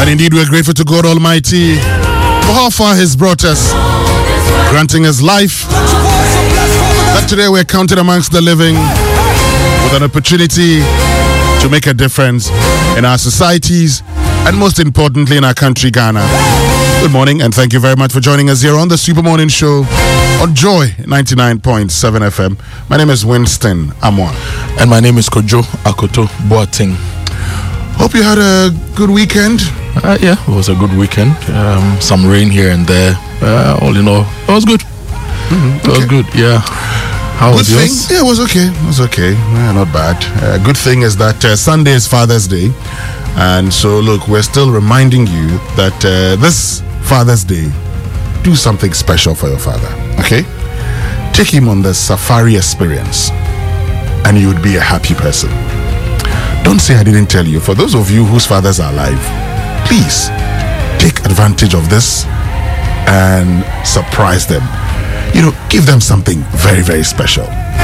And indeed, we're grateful to God Almighty for how far He's brought us, granting us life. That today we're counted amongst the living with an opportunity to make a difference in our societies and most importantly in our country, Ghana. Good morning and thank you very much for joining us here on the Super Morning Show on Joy 99.7 FM. My name is Winston Amwa. And my name is Kojo Akoto Boateng. Hope you had a good weekend. Yeah, it was a good weekend. Some rain here and there. All in all, it was good. It was good, yeah. How was yours? Yeah, it was okay. It was okay. Yeah, not bad. Good thing is that Sunday is Father's Day. And so, look, we're still reminding you that this Father's Day, do something special for your father, okay? Take him on the safari experience and you would be a happy person. Don't say I didn't tell you. For those of you whose fathers are alive, please take advantage of this and surprise them. You know, give them something very, very special.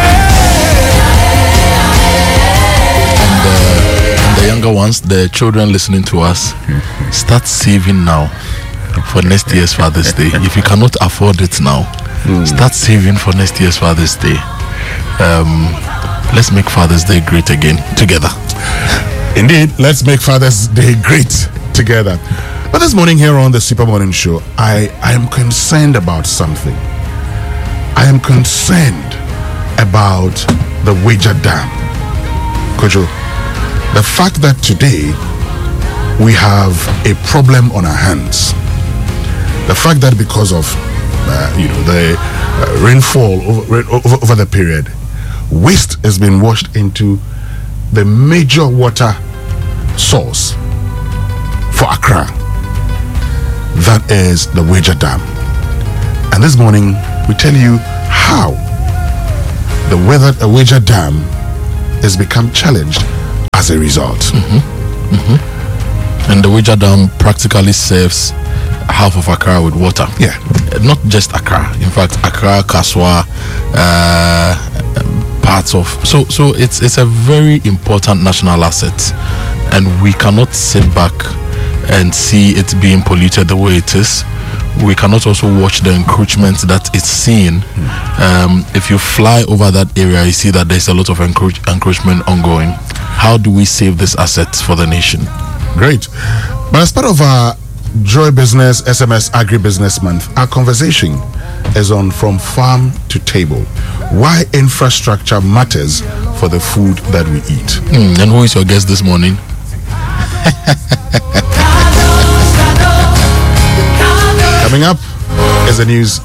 And the younger ones, the children listening to us, start saving now for next year's Father's Day. If you cannot afford it now, start saving for next year's Father's Day. Let's make Father's Day great again together. Indeed, let's make Father's Day great together. But this morning here on the Super Morning Show, I am concerned about something. I am concerned about the Wager Dam. Kojo, the fact that today we have a problem on our hands, the fact that because of the rainfall over the period, waste has been washed into the major water source for Accra, that is the Wager Dam. And this morning we tell you how the Wager Dam has become challenged as a result. And the Wager Dam practically serves half of Accra with water. Yeah. Not just Accra. In fact, Accra, Kaswa, parts of... So it's a very important national asset. And we cannot sit back and see it being polluted the way it is. We cannot also watch the encroachment that it's seeing. If you fly over that area, you see that there's a lot of encroachment ongoing. How do we save this asset for the nation? Great. But as part of our Joy Business SMS Agribusiness Month, our conversation is on From Farm to Table. Why infrastructure matters for the food that we eat. And who is your guest this morning? Coming up is the news